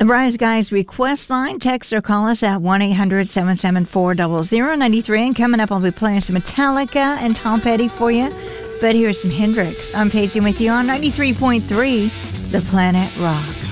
The Rise Guys request line. Text or call us at 1-800-774-0093. And coming up, I'll be playing some Metallica and Tom Petty for you. But here's some Hendrix. I'm Paige with you on 93.3 The Planet Rock.